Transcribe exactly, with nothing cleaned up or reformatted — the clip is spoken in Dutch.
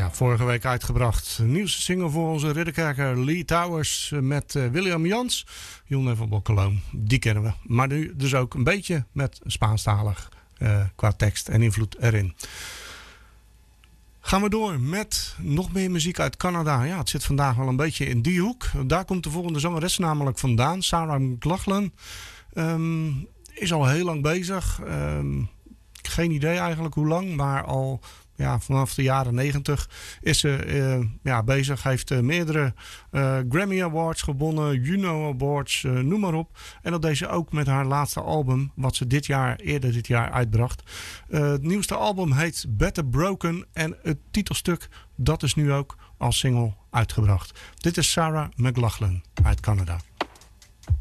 Ja, vorige week uitgebracht. Nieuwste single voor onze ridderkerker Lee Towers met uh, William Jans. You'll Never Walk Alone. Die kennen we. Maar nu dus ook een beetje met Spaanstalig uh, qua tekst en invloed erin. Gaan we door met nog meer muziek uit Canada. Ja, het zit vandaag wel een beetje in die hoek. Daar komt de volgende zangeres namelijk vandaan. Sarah McLachlan. Um, is al heel lang bezig. Um, geen idee eigenlijk hoe lang, maar al... Ja, vanaf de jaren negentig is ze uh, ja, bezig. Heeft uh, meerdere uh, Grammy Awards gewonnen, Juno Awards, uh, noem maar op. En dat deed ze ook met haar laatste album, wat ze dit jaar, eerder dit jaar uitbracht. Uh, het nieuwste album heet Better Broken en het titelstuk, dat is nu ook als single uitgebracht. Dit is Sarah McLachlan uit Canada.